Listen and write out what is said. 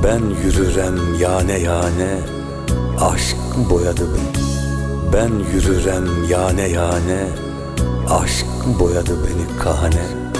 Ben yürürem yane yane, aşk boyadı beni. Ben yürürem yane yane, aşk boyadı beni kahane.